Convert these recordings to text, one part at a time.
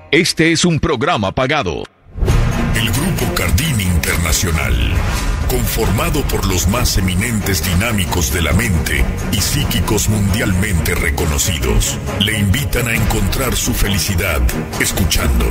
Este es un programa pagado. El Grupo Cardini Internacional, conformado por los más eminentes dinámicos de la mente y psíquicos mundialmente reconocidos, le invitan a encontrar su felicidad escuchando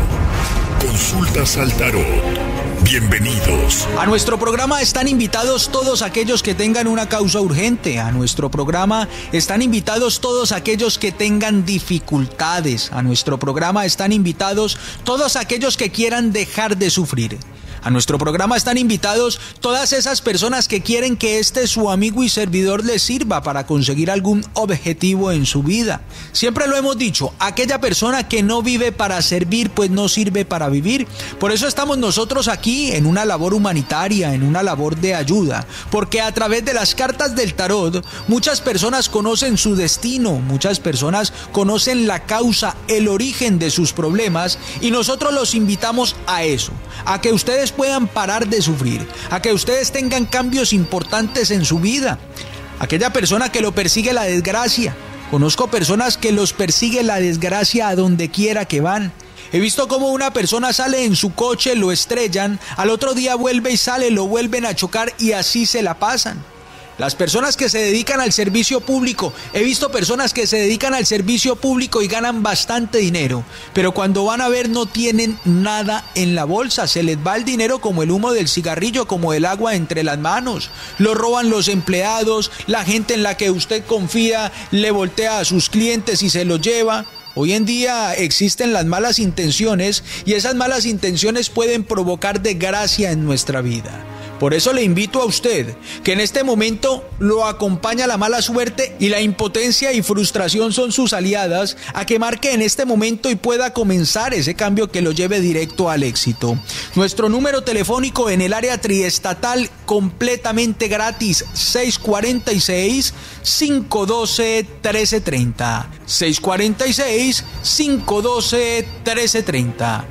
Consultas al Tarot. Bienvenidos. A nuestro programa están invitados todos aquellos que tengan una causa urgente. A nuestro programa están invitados todos aquellos que tengan dificultades. A nuestro programa están invitados todos aquellos que quieran dejar de sufrir. A nuestro programa están invitados todas esas personas que quieren que su amigo y servidor les sirva para conseguir algún objetivo en su vida. Siempre lo hemos dicho, aquella persona que no vive para servir, pues no sirve para vivir. Por eso estamos nosotros aquí en una labor humanitaria, en una labor de ayuda. Porque a través de las cartas del tarot, muchas personas conocen su destino, muchas personas conocen la causa, el origen de sus problemas, y nosotros los invitamos a eso, a que ustedes puedan parar de sufrir, a que ustedes tengan cambios importantes en su vida. Aquella persona que lo persigue la desgracia, conozco personas que los persigue la desgracia a donde quiera que van. He visto cómo una persona sale en su coche, lo estrellan, al otro día vuelve y sale, lo vuelven a chocar y así se la pasan. Las personas que se dedican al servicio público, he visto personas que se dedican al servicio público y ganan bastante dinero, pero cuando van a ver no tienen nada en la bolsa, se les va el dinero como el humo del cigarrillo, como el agua entre las manos. Lo roban los empleados, la gente en la que usted confía le voltea a sus clientes y se los lleva. Hoy en día existen las malas intenciones y esas malas intenciones pueden provocar desgracia en nuestra vida. Por eso le invito a usted, que en este momento lo acompaña la mala suerte y la impotencia y frustración son sus aliadas, a que marque en este momento y pueda comenzar ese cambio que lo lleve directo al éxito. Nuestro número telefónico en el área triestatal completamente gratis, 646-512-1330. 646-512-1330.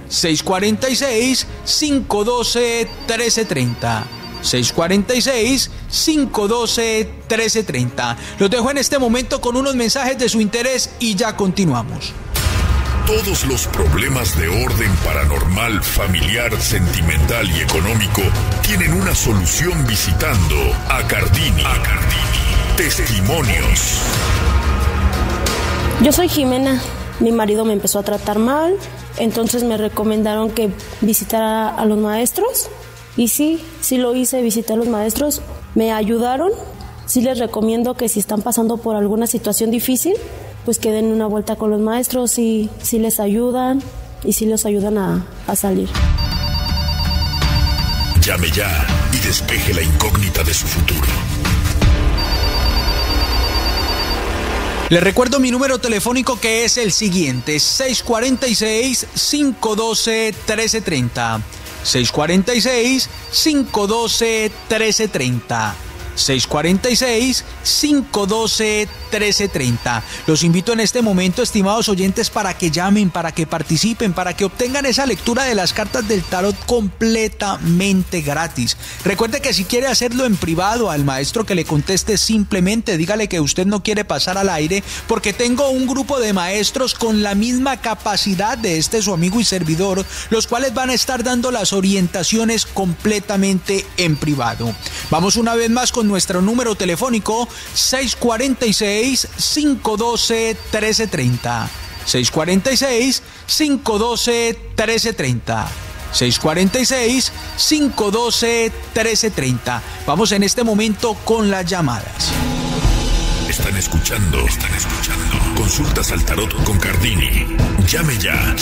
646-512-1330. 646-512-1330. Los dejo en este momento con unos mensajes de su interés y ya continuamos. Todos los problemas de orden paranormal, familiar, sentimental y económico tienen una solución visitando a Cardini. Testimonios. Yo soy Jimena. Mi marido me empezó a tratar mal, entonces me recomendaron que visitara a los maestros. Y sí lo hice, visité a los maestros, me ayudaron. Sí les recomiendo que si están pasando por alguna situación difícil, pues que den una vuelta con los maestros y sí les ayudan y sí los ayudan a salir. Llame ya y despeje la incógnita de su futuro. Les recuerdo mi número telefónico, que es el siguiente: 646-512-1330. 646-512-1330. 646-512-1330. Los invito en este momento, estimados oyentes, para que llamen, para que participen, para que obtengan esa lectura de las cartas del tarot completamente gratis. Recuerde que si quiere hacerlo en privado, al maestro que le conteste, simplemente dígale que usted no quiere pasar al aire, porque tengo un grupo de maestros con la misma capacidad de su amigo y servidor, los cuales van a estar dando las orientaciones completamente en privado. Vamos una vez más con nuestro número telefónico: 646-512-1330. 646-512-1330. 646-512-1330. Vamos en este momento con las llamadas. Están escuchando. Consultas al tarot con Cardini. Llame ya.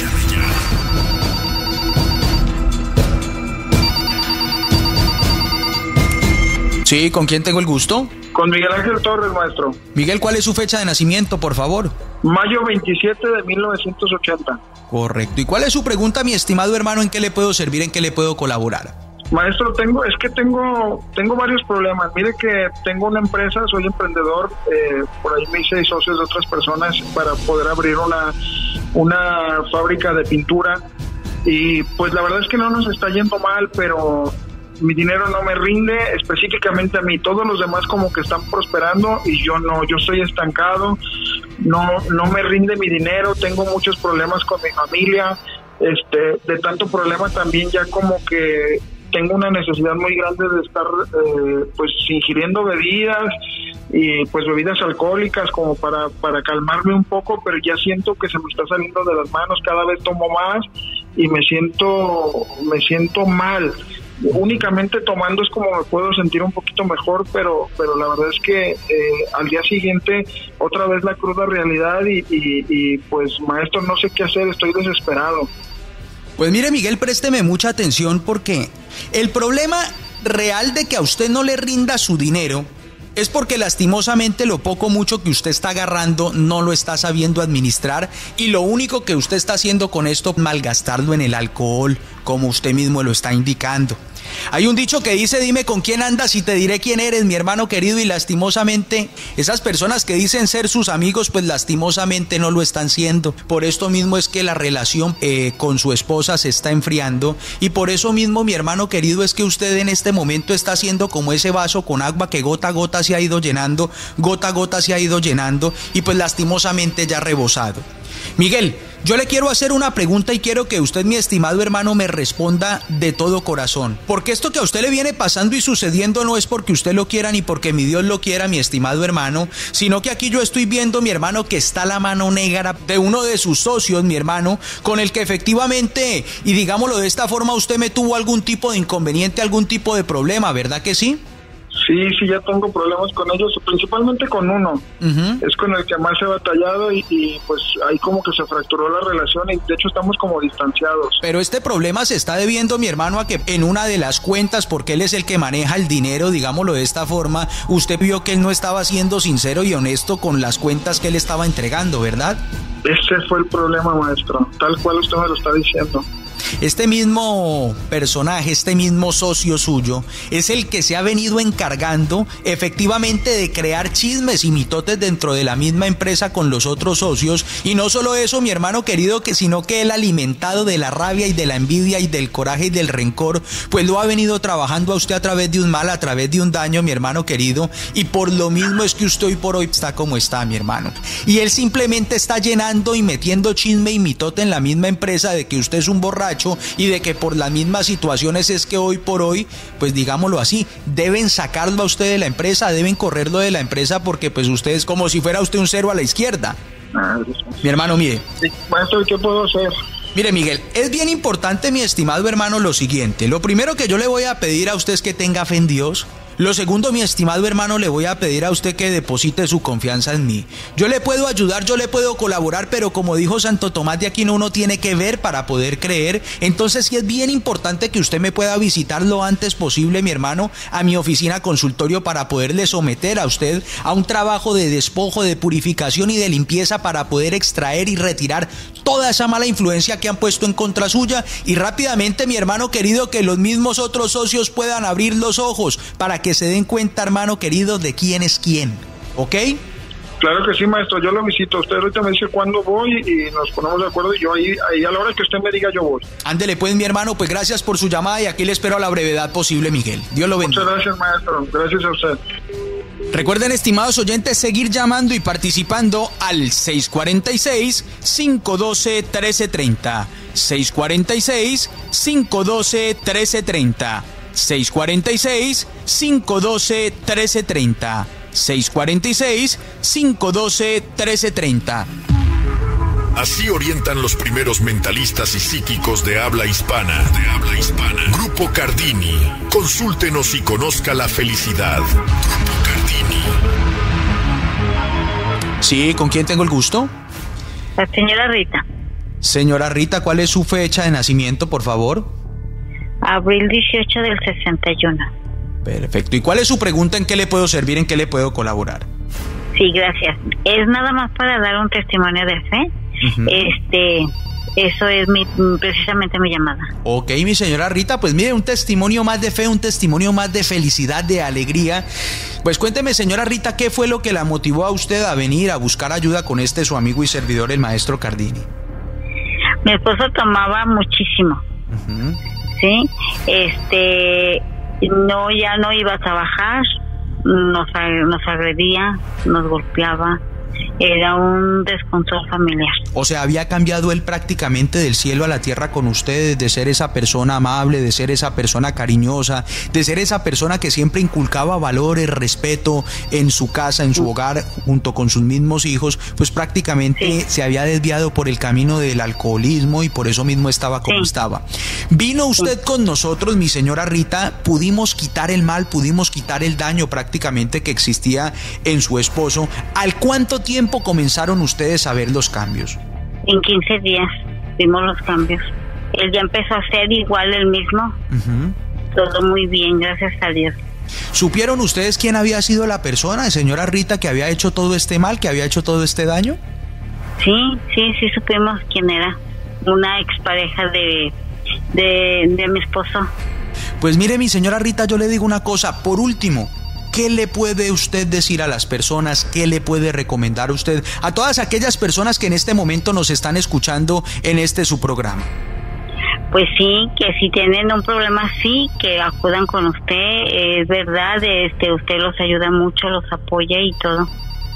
Sí, ¿con quién tengo el gusto? Con Miguel Ángel Torres, maestro. Miguel, ¿cuál es su fecha de nacimiento, por favor? Mayo 27 de 1980. Correcto. ¿Y cuál es su pregunta, mi estimado hermano? ¿En qué le puedo servir? ¿En qué le puedo colaborar? Maestro, tengo varios problemas. Mire que tengo una empresa, soy emprendedor, por ahí me hice socios de otras personas para poder abrir una fábrica de pintura, y pues la verdad es que no nos está yendo mal, pero mi dinero no me rinde, específicamente a mí. Todos los demás como que están prosperando y yo no, yo estoy estancado, no me rinde mi dinero, tengo muchos problemas con mi familia. de tanto problema también ya como que tengo una necesidad muy grande de estar pues ingiriendo bebidas y pues bebidas alcohólicas como para calmarme un poco, pero ya siento que se me está saliendo de las manos, cada vez tomo más y me siento mal. Únicamente tomando es como me puedo sentir un poquito mejor, pero la verdad es que al día siguiente otra vez la cruda realidad y pues maestro, no sé qué hacer, estoy desesperado. Pues mire, Miguel, présteme mucha atención porque el problema real de que a usted no le rinda su dinero es porque lastimosamente lo poco mucho que usted está agarrando no lo está sabiendo administrar y lo único que usted está haciendo con esto es malgastarlo en el alcohol, como usted mismo lo está indicando. Hay un dicho que dice: dime con quién andas y te diré quién eres, mi hermano querido, y lastimosamente esas personas que dicen ser sus amigos pues lastimosamente no lo están siendo. Por esto mismo es que la relación con su esposa se está enfriando y por eso mismo, mi hermano querido, es que usted en este momento está haciendo como ese vaso con agua que gota a gota se ha ido llenando, gota a gota se ha ido llenando y pues lastimosamente ya ha rebosado. Miguel, yo le quiero hacer una pregunta y quiero que usted, mi estimado hermano, me responda de todo corazón. Porque esto que a usted le viene pasando y sucediendo no es porque usted lo quiera ni porque mi Dios lo quiera, mi estimado hermano, sino que aquí yo estoy viendo, mi hermano, que está la mano negra de uno de sus socios, mi hermano, con el que efectivamente, y digámoslo de esta forma, usted me tuvo algún tipo de inconveniente, algún tipo de problema, ¿verdad que sí? Sí, ya tengo problemas con ellos, principalmente con uno. Es con el que más he batallado y pues ahí como que se fracturó la relación y de hecho estamos como distanciados. Pero este problema se está debiendo, mi hermano, a que en una de las cuentas, porque él es el que maneja el dinero, digámoslo de esta forma, usted vio que él no estaba siendo sincero y honesto con las cuentas que él estaba entregando, ¿verdad? Ese fue el problema, maestro, tal cual usted me lo está diciendo. Este mismo personaje, este mismo socio suyo, es el que se ha venido encargando efectivamente de crear chismes y mitotes dentro de la misma empresa con los otros socios. Y no solo eso, mi hermano querido, sino que él, alimentado de la rabia y de la envidia y del coraje y del rencor, pues lo ha venido trabajando a usted a través de un mal, a través de un daño, mi hermano querido. Y por lo mismo es que usted hoy por hoy está como está, mi hermano. Y él simplemente está llenando y metiendo chisme y mitote en la misma empresa de que usted es un borracho y de que por las mismas situaciones es que hoy por hoy, pues digámoslo así, deben sacarlo a usted de la empresa, deben correrlo de la empresa porque pues usted es como si fuera usted un cero a la izquierda. Mi hermano, mire. Sí, maestro, ¿qué puedo hacer? Mire, Miguel, es bien importante, mi estimado hermano, lo siguiente. Lo primero que yo le voy a pedir a usted es que tenga fe en Dios. Lo segundo, mi estimado hermano, le voy a pedir a usted que deposite su confianza en mí. Yo le puedo ayudar, yo le puedo colaborar, pero como dijo Santo Tomás de Aquino, uno tiene que ver para poder creer. Entonces sí es bien importante que usted me pueda visitar lo antes posible, mi hermano, a mi oficina consultorio para poderle someter a usted a un trabajo de despojo, de purificación y de limpieza para poder extraer y retirar toda esa mala influencia que han puesto en contra suya y rápidamente, mi hermano querido, que los mismos otros socios puedan abrir los ojos para que se den cuenta, hermano querido, de quién es quién, ¿ok? Claro que sí, maestro, yo lo visito. Usted ahorita me dice cuándo voy y nos ponemos de acuerdo y yo ahí a la hora que usted me diga yo voy. Ándele pues, mi hermano, pues gracias por su llamada y aquí le espero a la brevedad posible, Miguel. Dios lo bendiga. Muchas gracias, maestro, gracias a usted. Recuerden, estimados oyentes, seguir llamando y participando al 646-512-1330. 646-512-1330. 646-512-1330. 646-512-1330. Así orientan los primeros mentalistas y psíquicos de habla hispana. Grupo Cardini. Consúltenos y conozca la felicidad. Grupo Cardini. Sí, ¿con quién tengo el gusto? La señora Rita. Señora Rita, ¿cuál es su fecha de nacimiento, por favor? Abril 18 del 61. Perfecto. ¿Y cuál es su pregunta? ¿En qué le puedo servir? ¿En qué le puedo colaborar? Sí, gracias. Es nada más para dar un testimonio de fe. Eso es precisamente mi llamada. Ok, mi señora Rita, pues mire, un testimonio más de fe, un testimonio más de felicidad, de alegría. Pues cuénteme, señora Rita, ¿qué fue lo que la motivó a usted a venir a buscar ayuda con su amigo y servidor, el maestro Cardini? Mi esposo tomaba muchísimo. Sí, ya no iba a trabajar, nos agredía, nos golpeaba era un descontrol familiar. O sea, había cambiado él prácticamente del cielo a la tierra con ustedes, de ser esa persona amable, de ser esa persona cariñosa, de ser esa persona que siempre inculcaba valores, respeto en su casa, en su hogar, junto con sus mismos hijos, pues prácticamente se había desviado por el camino del alcoholismo y por eso mismo estaba como estaba. Vino usted con nosotros, mi señora Rita, pudimos quitar el mal, pudimos quitar el daño prácticamente que existía en su esposo. ¿Al cuánto tiempo comenzaron ustedes a ver los cambios? En 15 días vimos los cambios. Él ya empezó a ser igual el mismo. Todo muy bien, gracias a Dios. ¿Supieron ustedes quién había sido la persona, señora Rita, que había hecho todo este mal, que había hecho todo este daño? Sí supimos quién era. Una expareja de mi esposo. Pues mire, mi señora Rita, yo le digo una cosa, por último, ¿qué le puede usted decir a las personas? ¿Qué le puede recomendar usted a todas aquellas personas que en este momento nos están escuchando en su programa? Pues sí, que si tienen un problema así, que acudan con usted, es verdad, usted los ayuda mucho, los apoya y todo.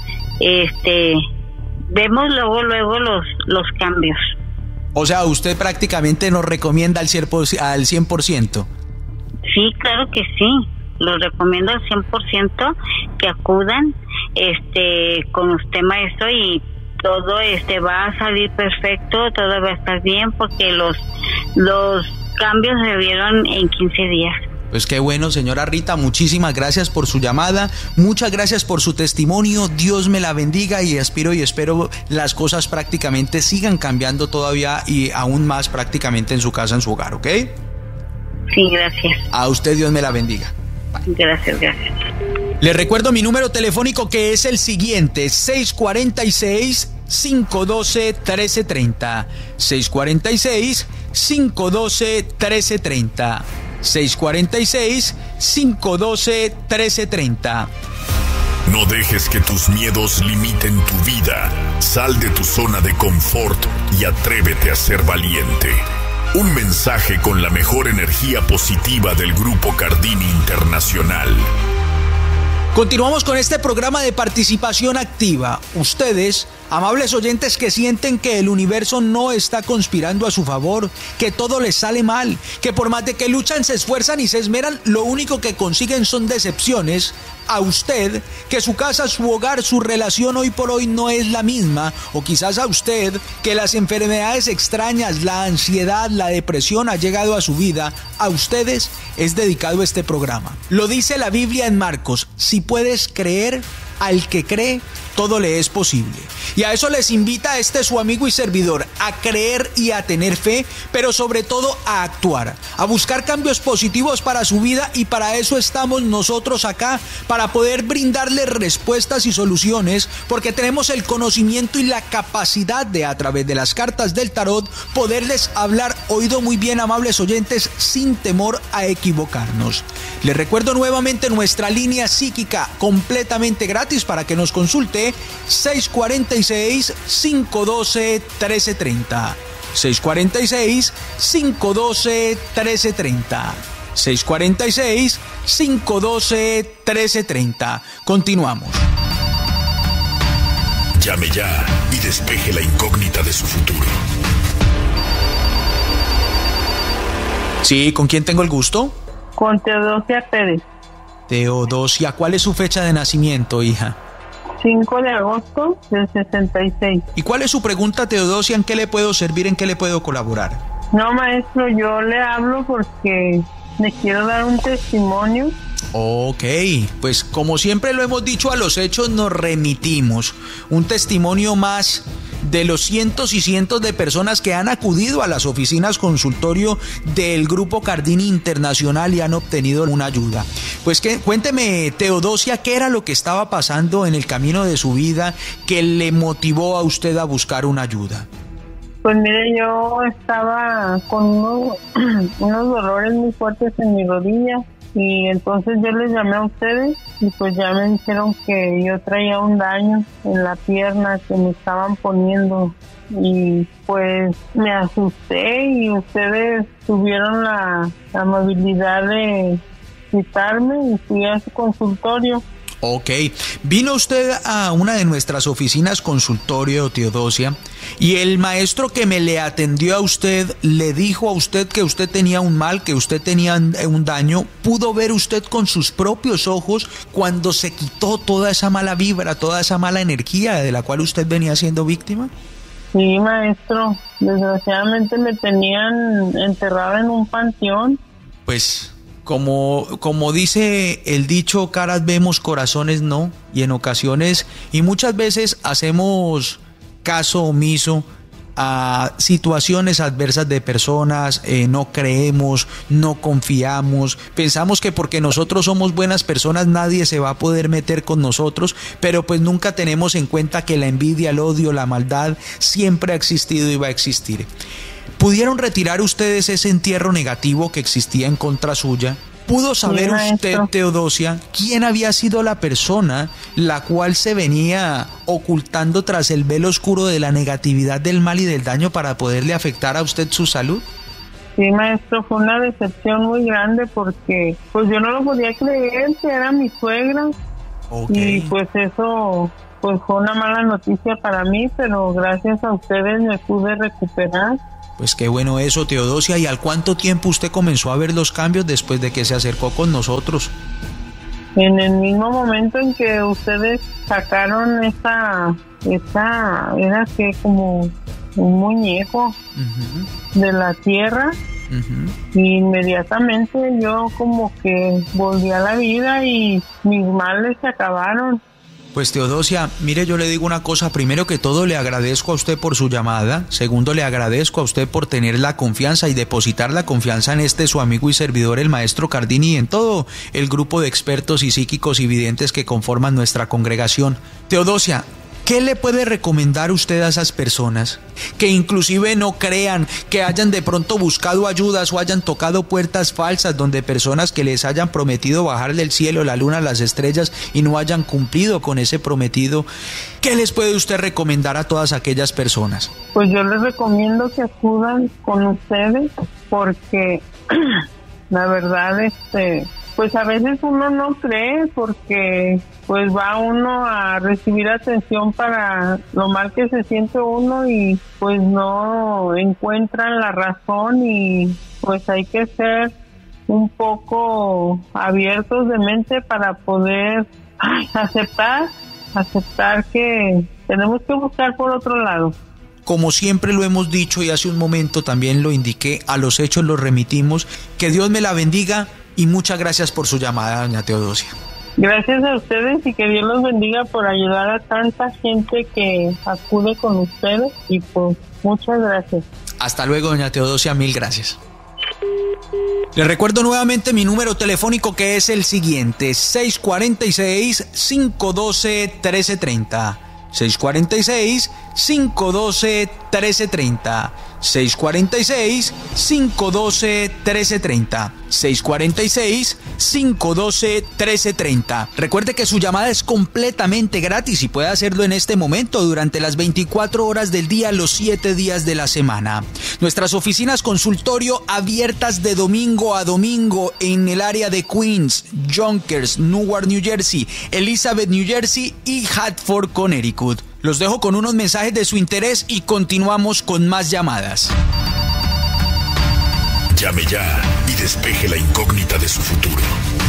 Vemos luego los cambios. O sea, usted prácticamente nos recomienda al 100%. Sí, claro que sí. Los recomiendo al 100% que acudan con usted, maestro, y todo va a salir perfecto, todo va a estar bien, porque los cambios se vieron en 15 días. Pues qué bueno, señora Rita, muchísimas gracias por su llamada, muchas gracias por su testimonio, Dios me la bendiga y espero las cosas prácticamente sigan cambiando todavía y aún más prácticamente en su casa, en su hogar, ¿ok? Sí, gracias. A usted Dios me la bendiga. Gracias. Le recuerdo mi número telefónico, que es el siguiente: 646-512-1330. 646-512-1330. 646-512-1330. No dejes que tus miedos limiten tu vida. Sal de tu zona de confort y atrévete a ser valiente. Un mensaje con la mejor energía positiva del Grupo Cardini Internacional. Continuamos con este programa de participación activa. Ustedes, amables oyentes que sienten que el universo no está conspirando a su favor, que todo les sale mal, que por más de que luchan, se esfuerzan y se esmeran, lo único que consiguen son decepciones. A usted, que su casa, su hogar, su relación hoy por hoy no es la misma, o quizás a usted, que las enfermedades extrañas, la ansiedad, la depresión ha llegado a su vida, a ustedes es dedicado este programa. Lo dice la Biblia en Marcos: si puedes creer, al que cree, todo le es posible. Y a eso les invita su amigo y servidor, a creer y a tener fe, pero sobre todo a actuar, a buscar cambios positivos para su vida, y para eso estamos nosotros acá, para poder brindarles respuestas y soluciones, porque tenemos el conocimiento y la capacidad de, a través de las cartas del tarot, poderles hablar, oído muy bien, amables oyentes, sin temor a equivocarnos. Les recuerdo nuevamente nuestra línea psíquica completamente gratis para que nos consulte: 646-512-1330. 646-512-1330. 646-512-1330. Continuamos. Llame ya y despeje la incógnita de su futuro. Sí, ¿con quién tengo el gusto? Con Teodosia Pérez. Teodosia, ¿cuál es su fecha de nacimiento, hija? 5 de agosto del 66. ¿Y cuál es su pregunta, Teodosia? ¿En qué le puedo servir? ¿En qué le puedo colaborar? No, maestro, yo le hablo porque le quiero dar un testimonio. Ok, pues como siempre lo hemos dicho, a los hechos nos remitimos. Un testimonio más de los cientos y cientos de personas que han acudido a las oficinas consultorio del Grupo Cardini Internacional y han obtenido una ayuda. Pues cuénteme, Teodosia, ¿qué era lo que estaba pasando en el camino de su vida que le motivó a usted a buscar una ayuda? Pues mire, yo estaba con unos dolores muy fuertes en mi rodilla, y entonces yo les llamé a ustedes y pues ya me dijeron que yo traía un daño en la pierna que me estaban poniendo, y pues me asusté y ustedes tuvieron la amabilidad de citarme y fui a su consultorio. Ok. Vino usted a una de nuestras oficinas consultorio, Teodosia, y el maestro que me le atendió a usted le dijo a usted que usted tenía un mal, que usted tenía un daño. ¿Pudo ver usted con sus propios ojos cuando se quitó toda esa mala vibra, toda esa mala energía de la cual usted venía siendo víctima? Sí, maestro. Desgraciadamente me tenían enterrada en un panteón. Pues... Como dice el dicho, caras vemos, corazones no, y en ocasiones y muchas veces hacemos caso omiso a situaciones adversas de personas, no creemos, no confiamos, pensamos que porque nosotros somos buenas personas nadie se va a poder meter con nosotros, pero pues nunca tenemos en cuenta que la envidia, el odio, la maldad siempre ha existido y va a existir. ¿Pudieron retirar ustedes ese entierro negativo que existía en contra suya? ¿Pudo saber usted, Teodosia, quién había sido la persona la cual se venía ocultando tras el velo oscuro de la negatividad, del mal y del daño para poderle afectar a usted su salud? Sí, maestro, fue una decepción muy grande porque pues yo no lo podía creer, que era mi suegra. Okay. Y pues eso pues fue una mala noticia para mí, pero gracias a ustedes me pude recuperar. Pues qué bueno eso, Teodosia. ¿Y al cuánto tiempo usted comenzó a ver los cambios después de que se acercó con nosotros? En el mismo momento en que ustedes sacaron esa era que como un muñeco de la tierra, y inmediatamente yo como que volví a la vida y mis males se acabaron. Pues Teodosia, mire, yo le digo una cosa, primero que todo le agradezco a usted por su llamada, segundo le agradezco a usted por tener la confianza y depositar la confianza en su amigo y servidor el maestro Cardini y en todo el grupo de expertos y psíquicos y videntes que conforman nuestra congregación. Teodosia, ¿qué le puede recomendar usted a esas personas que inclusive no crean, que hayan de pronto buscado ayudas o hayan tocado puertas falsas donde personas que les hayan prometido bajar del cielo, la luna, las estrellas y no hayan cumplido con ese prometido? ¿Qué les puede usted recomendar a todas aquellas personas? Pues yo les recomiendo que acudan con ustedes porque la verdad pues a veces uno no cree porque pues va uno a recibir atención para lo mal que se siente uno y pues no encuentran la razón y pues hay que ser un poco abiertos de mente para poder aceptar que tenemos que buscar por otro lado. Como siempre lo hemos dicho y hace un momento también lo indiqué, a los hechos los remitimos. Que Dios me la bendiga y muchas gracias por su llamada, doña Teodosia. Gracias a ustedes y que Dios los bendiga por ayudar a tanta gente que acude con ustedes y pues muchas gracias. Hasta luego, doña Teodosia, mil gracias. Les recuerdo nuevamente mi número telefónico que es el siguiente, 646-512-1330. 646-512-1330. 646-512-1330. 646-512-1330. Recuerde que su llamada es completamente gratis y puede hacerlo en este momento durante las 24 horas del día, los 7 días de la semana. Nuestras oficinas consultorio abiertas de domingo a domingo en el área de Queens, Yonkers, Newark, New Jersey, Elizabeth, New Jersey y Hartford, Connecticut. Los dejo con unos mensajes de su interés y continuamos con más llamadas. Llame ya y despeje la incógnita de su futuro.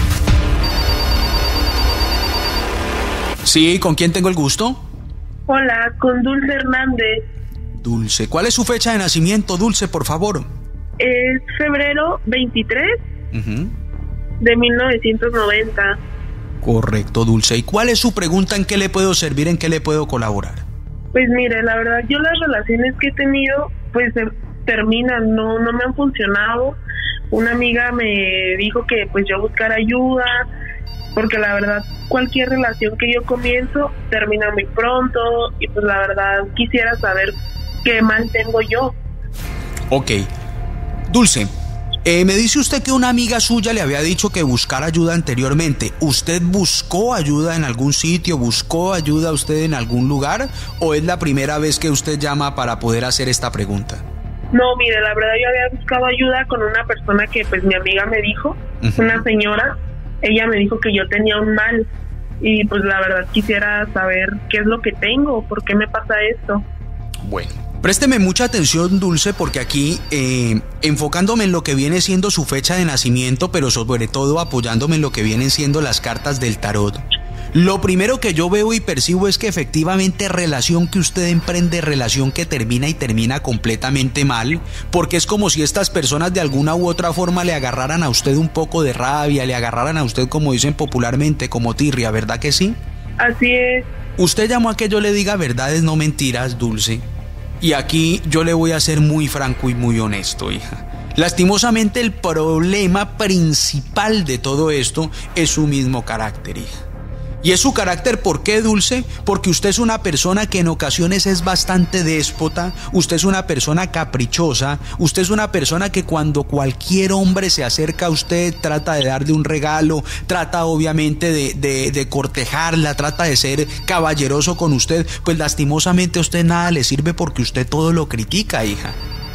Sí, ¿con quién tengo el gusto? Hola, con Dulce Hernández. Dulce, ¿cuál es su fecha de nacimiento, Dulce, por favor? Es febrero 23 de 1990. Correcto, Dulce. ¿Y cuál es su pregunta? ¿En qué le puedo servir? ¿En qué le puedo colaborar? Pues mire, la verdad, yo las relaciones que he tenido, pues terminan, no me han funcionado. Una amiga me dijo que pues yo buscara ayuda, porque la verdad, cualquier relación que yo comienzo termina muy pronto, y pues la verdad quisiera saber qué mal tengo yo. Ok. Dulce, me dice usted que una amiga suya le había dicho que buscara ayuda anteriormente. ¿Usted buscó ayuda en algún sitio? ¿Buscó ayuda usted en algún lugar? ¿O es la primera vez que usted llama para poder hacer esta pregunta? No, mire, la verdad yo había buscado ayuda con una persona que pues mi amiga me dijo, una señora. Ella me dijo que yo tenía un mal y pues la verdad quisiera saber qué es lo que tengo, por qué me pasa esto. Bueno, présteme mucha atención, Dulce, porque aquí, enfocándome en lo que viene siendo su fecha de nacimiento, pero sobre todo apoyándome en lo que vienen siendo las cartas del tarot, lo primero que yo veo y percibo es que efectivamente relación que usted emprende, relación que termina y termina completamente mal, porque es como si estas personas de alguna u otra forma le agarraran a usted un poco de rabia, le agarraran a usted, como dicen popularmente, como tirria, ¿verdad que sí? Así es. Usted llamó a que yo le diga verdades, no mentiras, Dulce. Y aquí yo le voy a ser muy franco y muy honesto, hija. Lastimosamente el problema principal de todo esto es su mismo carácter, hija. Y es su carácter, ¿por qué, Dulce? Porque usted es una persona que en ocasiones es bastante déspota, usted es una persona caprichosa, usted es una persona que cuando cualquier hombre se acerca a usted trata de darle un regalo, trata obviamente de cortejarla, trata de ser caballeroso con usted, pues lastimosamente a usted nada le sirve porque usted todo lo critica, hija.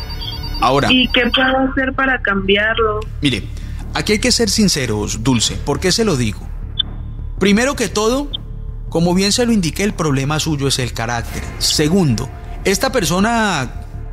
Ahora, ¿y qué puedo hacer para cambiarlo? Mire, aquí hay que ser sinceros, Dulce, ¿por qué se lo digo? Primero que todo, como bien se lo indiqué, el problema suyo es el carácter. Segundo, esta persona,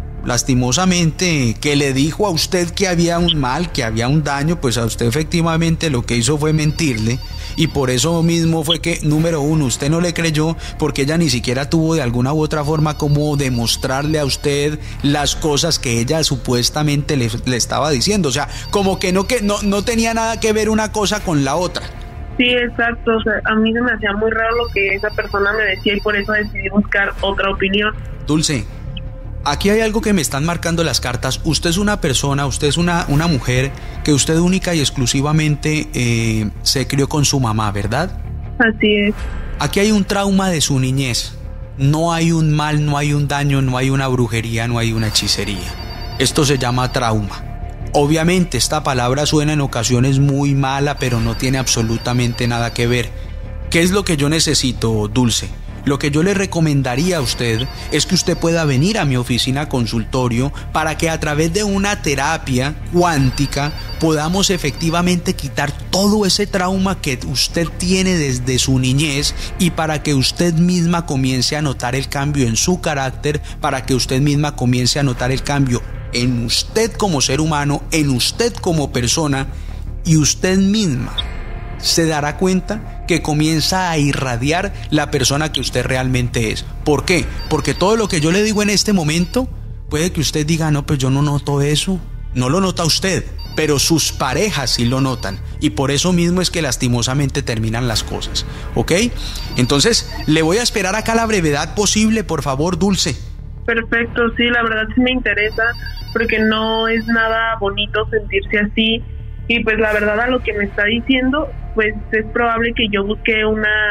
lastimosamente, que le dijo a usted que había un mal, que había un daño, pues a usted efectivamente lo que hizo fue mentirle. Y por eso mismo fue que, número uno, usted no le creyó, porque ella ni siquiera tuvo de alguna u otra forma como demostrarle a usted las cosas que ella supuestamente le estaba diciendo. O sea, como que no tenía nada que ver una cosa con la otra. Sí, exacto, o sea, a mí se me hacía muy raro lo que esa persona me decía y por eso decidí buscar otra opinión. Dulce, aquí hay algo que me están marcando las cartas. Usted es una persona, usted es una mujer que usted única y exclusivamente se crió con su mamá, ¿verdad? Así es. Aquí hay un trauma de su niñez. No hay un mal, no hay un daño, no hay una brujería, no hay una hechicería. Esto se llama trauma. Obviamente esta palabra suena en ocasiones muy mala, pero no tiene absolutamente nada que ver. ¿Qué es lo que yo necesito, Dulce? Lo que yo le recomendaría a usted es que usted pueda venir a mi oficina consultorio para que a través de una terapia cuántica podamos efectivamente quitar todo ese trauma que usted tiene desde su niñez y para que usted misma comience a notar el cambio en su carácter, para que usted misma comience a notar el cambio en usted como ser humano, en usted como persona, y usted misma se dará cuenta que comienza a irradiar la persona que usted realmente es. ¿Por qué? Porque todo lo que yo le digo en este momento, puede que usted diga, no, pues yo no noto eso. No lo nota usted, pero sus parejas sí lo notan, y por eso mismo es que lastimosamente terminan las cosas, ¿ok? Entonces, le voy a esperar acá a la brevedad posible, por favor, Dulce. Perfecto, sí, la verdad sí me interesa, porque no es nada bonito sentirse así, y pues la verdad a lo que me está diciendo, pues es probable que yo busque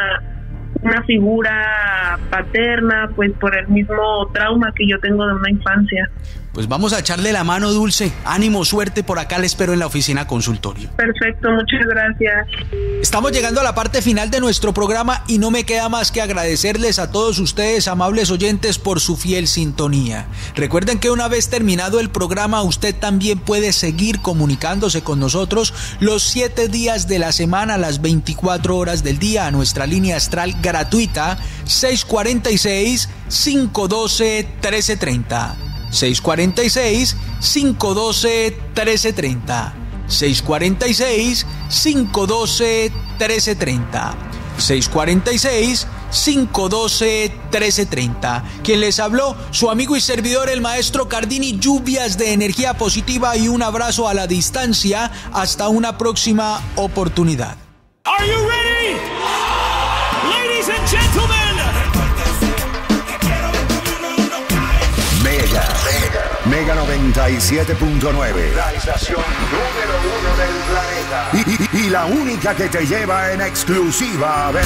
una figura paterna, pues por el mismo trauma que yo tengo de una infancia. Pues vamos a echarle la mano, Dulce. Ánimo, suerte, por acá le espero en la oficina consultorio. Perfecto, muchas gracias. Estamos llegando a la parte final de nuestro programa y no me queda más que agradecerles a todos ustedes, amables oyentes, por su fiel sintonía. Recuerden que una vez terminado el programa, usted también puede seguir comunicándose con nosotros los 7 días de la semana, las 24 horas del día, a nuestra línea astral gratuita 646-512-1330. 646-512-1330. 646-512-1330. 646-512-1330. Quien les habló, su amigo y servidor, el maestro Cardini. Lluvias de energía positiva y un abrazo a la distancia. Hasta una próxima oportunidad. Are you ready? Ladies and gentlemen. Mega 97.9. La estación número 1 del planeta. Y la única que te lleva en exclusiva a ver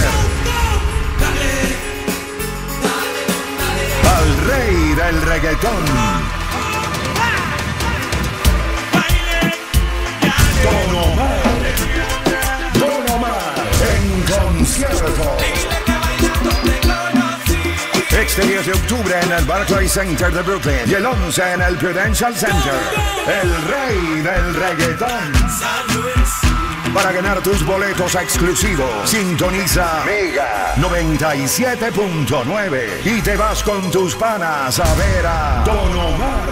al rey del reggaetón, Don Omar en concierto. Este 10 de octubre en el Barclays Center de Brooklyn y el 11 en el Prudential Center. El rey del reggaetón. para ganar tus boletos exclusivos. Sintoniza Mega 97.9 y te vas con tus panas a ver a Don Omar